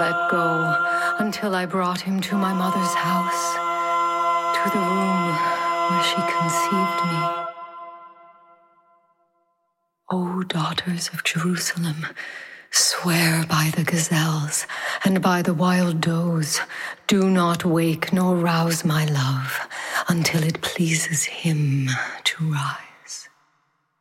let go until I brought him to my mother's house, to the room where she conceived me. O daughters of Jerusalem, swear by the gazelles and by the wild does, do not wake nor rouse my love until it pleases him to rise.